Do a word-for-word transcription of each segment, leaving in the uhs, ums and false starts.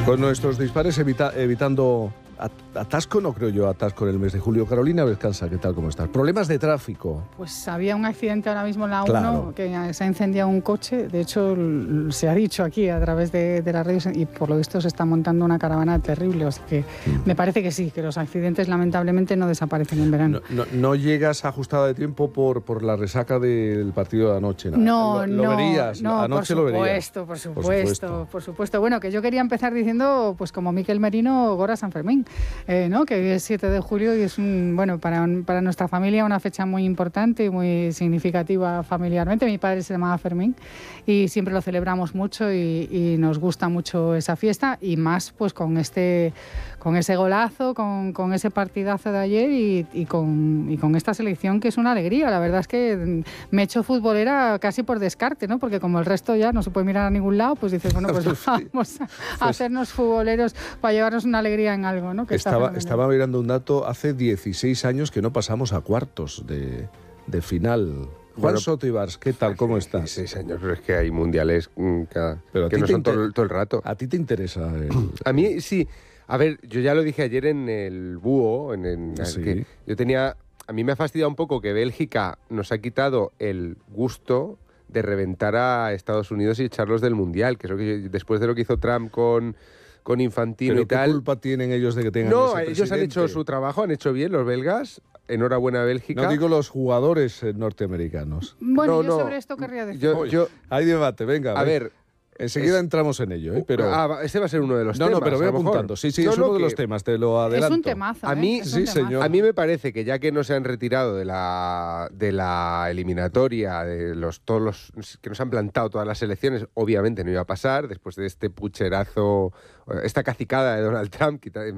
Con nuestros dispares evita, evitando atasco, no creo yo, atasco en el mes de julio. Carolina Vescanza, ¿qué tal? ¿Cómo estás? Problemas de tráfico. Pues había un accidente ahora mismo en la Claro. uno, que se ha incendiado un coche. De hecho, se ha dicho aquí a través de, de las redes, y por lo visto se está montando una caravana terrible. O sea que mm. me parece que sí, que los accidentes lamentablemente no desaparecen en verano. No, no, no llegas ajustada de tiempo por, por la resaca del partido de anoche, ¿no? No, lo, lo no, verías, no, anoche por lo verías. Supuesto, por supuesto, por supuesto, por supuesto. Bueno, que yo quería empezar diciendo, pues como Miquel Merino, Gora San Fermín, eh, ¿no? Que es siete de julio y es un, bueno, para, para nuestra familia una fecha muy importante y muy significativa familiarmente. Mi padre se llamaba Fermín y siempre lo celebramos mucho y, y nos gusta mucho esa fiesta, y más pues con este, con ese golazo, con, con ese partidazo de ayer y, y, con, y con esta selección que es una alegría. La verdad es que me he hecho futbolera casi por descarte, ¿no? Porque como el resto ya no se puede mirar a ningún lado, pues dices, bueno, pues vamos a, a hacernos futboleros para llevarnos una alegría en algo, ¿no? Que estaba, estaba mirando un dato, hace dieciséis años que no pasamos a cuartos de, de final. Juan bueno, Soto Ibars, ¿qué tal? ¿Cómo estás? dieciséis años, pero es que hay mundiales cada, pero que no son todo, todo el rato. ¿A ti te interesa? El... A mí sí. A ver, yo ya lo dije ayer en el Búho, en, en sí. que yo tenía... A mí me ha fastidiado un poco que Bélgica nos ha quitado el gusto de reventar a Estados Unidos y echarlos del Mundial, que es lo que yo, después de lo que hizo Trump con... con Infantino y tal. ¿Qué culpa tienen ellos de que tengan No, ese ellos presidente? Han hecho su trabajo, han hecho bien los belgas. Enhorabuena Bélgica. No digo los jugadores norteamericanos. Bueno, no, yo no. sobre esto querría decir. Yo, yo, Hay debate, venga. A ver. Enseguida es, entramos en ello, ¿eh? Pero... Ah, este va a ser uno de los no, temas. No, pero voy apuntando. Sí, sí, no, es no, uno de que... los temas, te lo adelanto. Es un temazo, ¿eh? A mí, es sí, señor. A mí me parece que ya que no se han retirado de la, de la eliminatoria, de los todos los que nos han plantado todas las elecciones, obviamente no iba a pasar, después de este pucherazo, esta cacicada de Donald Trump,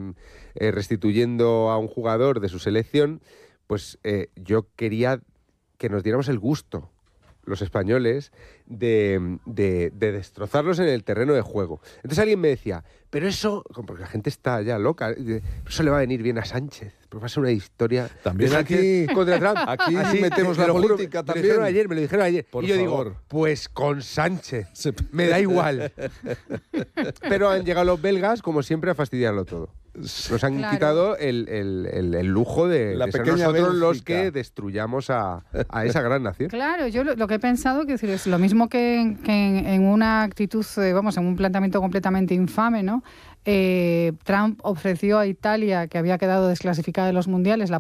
eh, restituyendo a un jugador de su selección, pues eh, yo quería que nos diéramos el gusto, los españoles, de, de, de destrozarlos en el terreno de juego. Entonces alguien me decía, pero eso, porque la gente está ya loca, eso le va a venir bien a Sánchez, porque va a ser una historia... También aquí contra Trump. Aquí Así, metemos la política juro, también. Me lo dijeron ayer, me lo dijeron ayer. Por y yo favor. digo, pues con Sánchez, me da igual. Pero han llegado los belgas, como siempre, a fastidiarlo todo. Nos han claro. quitado el, el, el, el lujo de, la de ser pequeña nosotros Bélgica. Los que destruyamos a, a esa gran nación. Claro, yo lo, lo que he pensado que es, decir, es lo mismo que, que en, en una actitud, eh, vamos, en un planteamiento completamente infame, ¿no? Eh, Trump ofreció a Italia, que había quedado desclasificada de los mundiales, la